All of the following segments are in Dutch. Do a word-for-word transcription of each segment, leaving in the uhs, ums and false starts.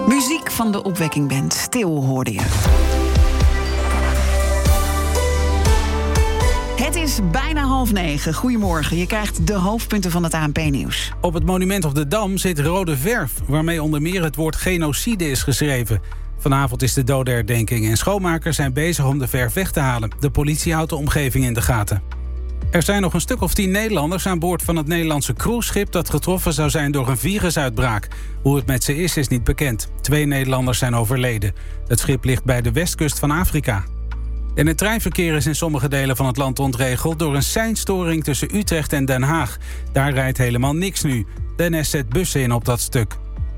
Muziek van de Opwekking Band. Stil hoorde je. Het is bijna half negen. Goedemorgen. Je krijgt de hoofdpunten van het A N P-nieuws. Op het monument op de Dam zit rode verf, waarmee onder meer het woord genocide is geschreven. Vanavond is de dodenherdenking en schoonmakers zijn bezig om de verf weg te halen. De politie houdt de omgeving in de gaten. Er zijn nog een stuk of tien Nederlanders aan boord van het Nederlandse cruiseschip dat getroffen zou zijn door een virusuitbraak. Hoe het met ze is, is niet bekend. Twee Nederlanders zijn overleden. Het schip ligt bij de westkust van Afrika. En het treinverkeer is in sommige delen van het land ontregeld door een seinstoring tussen Utrecht en Den Haag. Daar rijdt helemaal niks nu. De N S zet bussen in op dat stuk.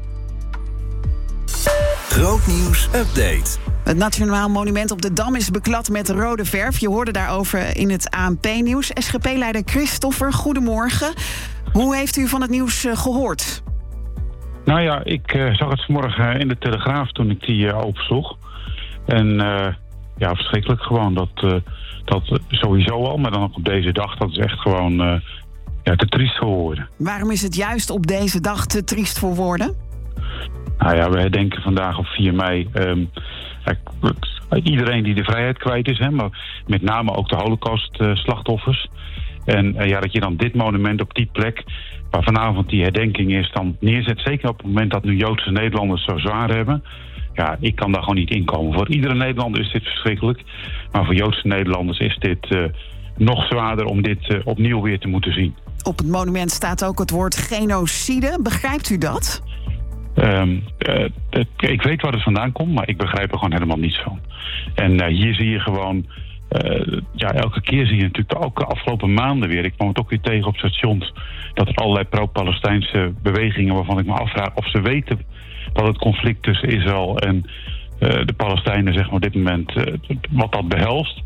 Grootnieuws update. Het Nationaal Monument op de Dam is beklad met rode verf. Je hoorde daarover in het A N P-nieuws. S G P-leider Christoffer, goedemorgen. Hoe heeft u van het nieuws gehoord? Nou ja, ik uh, zag het vanmorgen in de Telegraaf toen ik die uh, opsloeg. En uh, ja, verschrikkelijk gewoon. Dat, uh, dat sowieso al, maar dan ook op deze dag. Dat is echt gewoon uh, ja, te triest voor woorden. Waarom is het juist op deze dag te triest voor woorden? Nou ja, we herdenken vandaag op vier mei... Um, iedereen die de vrijheid kwijt is, hè, maar met name ook de Holocaust-slachtoffers. En uh, ja, dat je dan dit monument op die plek, waar vanavond die herdenking is, dan neerzet. Zeker op het moment dat nu Joodse Nederlanders zo zwaar hebben. Ja, ik kan daar gewoon niet in komen. Voor iedere Nederlander is dit verschrikkelijk. Maar voor Joodse Nederlanders is dit uh, nog zwaarder om dit uh, opnieuw weer te moeten zien. Op het monument staat ook het woord genocide. Begrijpt u dat? Um, uh, het, ik weet waar het vandaan komt, maar ik begrijp er gewoon helemaal niets van. En uh, hier zie je gewoon... Uh, ja, elke keer zie je natuurlijk ook de afgelopen maanden weer. Ik kwam het ook weer tegen op stations. Dat er allerlei pro-Palestijnse bewegingen, waarvan ik me afvraag of ze weten dat het conflict tussen Israël en uh, de Palestijnen, zeg maar, op dit moment, uh, wat dat behelst.